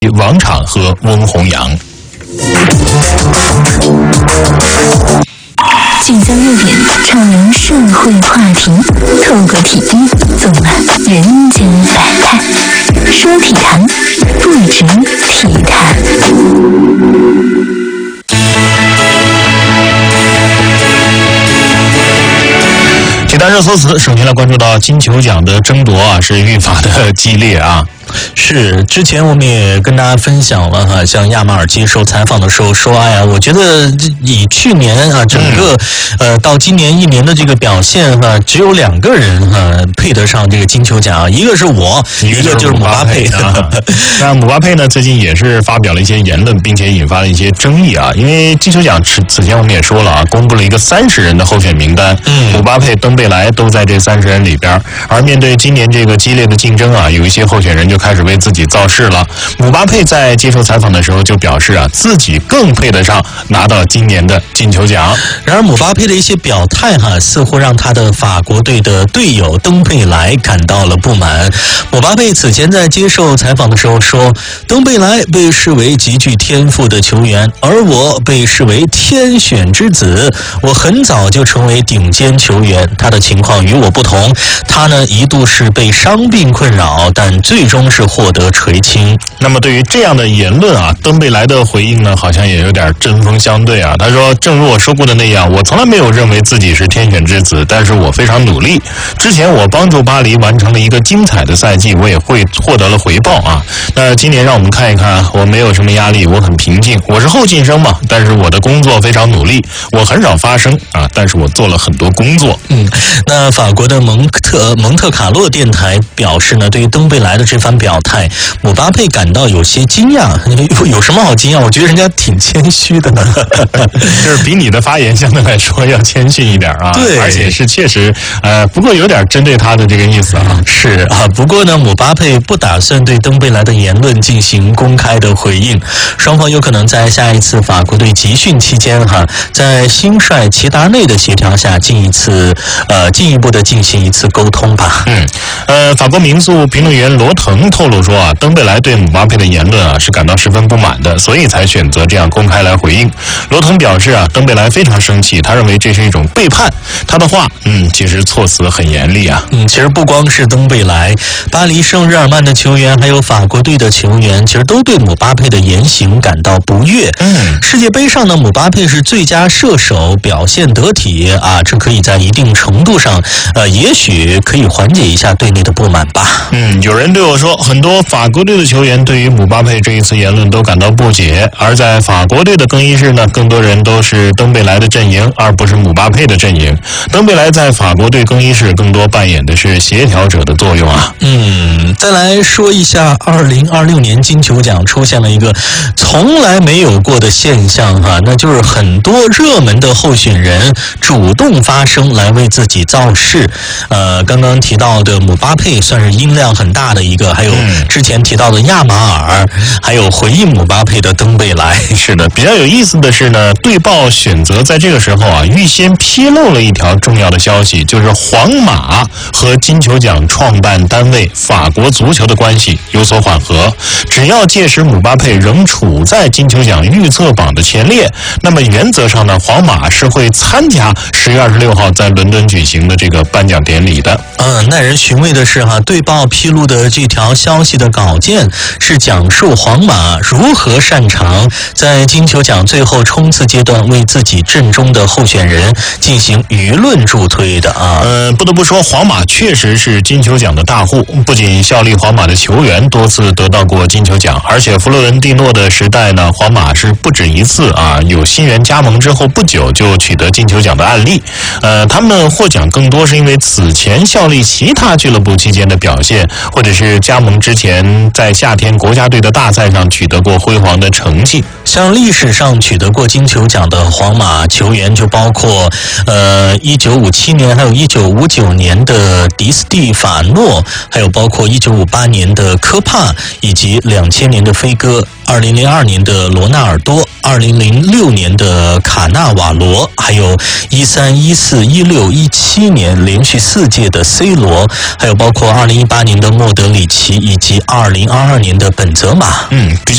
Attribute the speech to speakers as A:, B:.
A: 王昶和翁宏阳。
B: 聚焦热点，畅聊社会话题，透过体育纵览人间百态，说体坛，不止体坛。
A: 体坛热搜词，首先来关注到金球奖的争夺啊，是愈发的激烈啊。
C: 是，之前我们也跟大家分享了哈，像亚马尔接受采访的时候说，哎呀，我觉得以去年啊整个到今年一年的这个表现哈，只有2个人哈配得上这个金球奖，一个是我，一个就是姆巴佩。
A: 那姆巴佩呢，最近也是发表了一些言论，并且引发了一些争议啊。因为金球奖此前我们也说了啊，公布了一个30人的候选名单，姆巴佩、登贝莱都在这30人里边。而面对今年这个激烈的竞争啊，有一些候选人就开始为自己造势了。姆巴佩在接受采访的时候就表示啊，自己更配得上拿到今年的金球奖。
C: 然而姆巴佩的一些表态哈，似乎让他的法国队的队友登贝莱感到了不满。姆巴佩此前在接受采访的时候说，登贝莱被视为极具天赋的球员，而我被视为天选之子，我很早就成为顶尖球员，他的情况与我不同，他呢一度是被伤病困扰，但最终是获得垂青。
A: 那么对于这样的言论啊，登贝莱的回应呢，好像也有点针锋相对啊。他说，正如我说过的那样，我从来没有认为自己是天选之子，但是我非常努力。之前我帮助巴黎完成了一个精彩的赛季，我也会获得了回报啊。那今年让我们看一看，我没有什么压力，我很平静。我是后进生嘛，但是我的工作非常努力，我很少发声啊，但是我做了很多工作。
C: 那法国的蒙特卡洛电台表示呢，对于登贝莱的这番表态，姆巴佩感到有些惊讶。有什么好惊讶？我觉得人家挺谦虚的呢，
A: 就是比你的发言相对来说要谦逊一点啊。
C: 对，
A: 而且是确实，不过有点针对他的这个意思啊。
C: 是啊，不过呢，姆巴佩不打算对登贝莱的言论进行公开的回应，双方有可能在下一次法国队集训期间哈，在新帅齐达内的协调下进一步的进行一次沟通吧。
A: 法国民宿评论员罗腾透露说啊，登贝莱对姆巴佩的言论啊是感到十分不满的，所以才选择这样公开来回应。罗腾表示啊，登贝莱非常生气，他认为这是一种背叛。他的话，其实措辞很严厉啊。
C: 其实不光是登贝莱，巴黎圣日耳曼的球员，还有法国队的球员，其实都对姆巴佩的言行感到不悦。世界杯上呢，姆巴佩是最佳射手，表现得体啊，这可以在一定程度上，也许可以缓解一下队内的不满吧。
A: 有人对我说，很多法国队的球员对于姆巴佩这一次言论都感到不解，而在法国队的更衣室呢，更多人都是登贝莱的阵营，而不是姆巴佩的阵营。登贝莱在法国队更衣室更多扮演的是协调者的作用啊。
C: 再来说一下2026年金球奖出现了一个从来没有过的现象哈，那就是很多热门的候选人主动发声来为自己造势。刚刚提到的姆巴佩算是音量很大的一个，还有之前提到的亚马尔，还有回应姆巴佩的登贝莱。
A: 是的，比较有意思的是呢，队报选择在这个时候啊，预先披露了一条重要的消息，就是皇马和金球奖创办单位法国足球的关系有所缓和。只要届时姆巴佩仍处在金球奖预测榜的前列，那么原则上呢，皇马是会参加10月26号在伦敦举行的这个颁奖典礼的。
C: 耐人寻味的是哈，队报披露的这条消息的稿件是讲述皇马如何擅长在金球奖最后冲刺阶段为自己阵中的候选人进行舆论助推的啊。
A: 不得不说，皇马确实是金球奖的大户，不仅效力皇马的球员多次得到过金球奖，而且弗洛伦蒂诺的时代呢，皇马是不止一次啊，有新援加盟之后不久就取得金球奖的案例。他们获奖更多是因为此前效力其他俱乐部期间的表现，或者是加盟之前在夏天国家队的大赛上取得过辉煌的成绩。
C: 像历史上取得过金球奖的皇马球员就包括1957年还有1959年的迪斯蒂法诺，还有包括1958年的科帕，以及2000年的飞哥，2002年的罗纳尔多，2006年的卡纳瓦罗，还有13、14、16、17年连续4届的 C 罗，还有包括2018年的莫德里奇以及2022年的本泽马。
A: 比较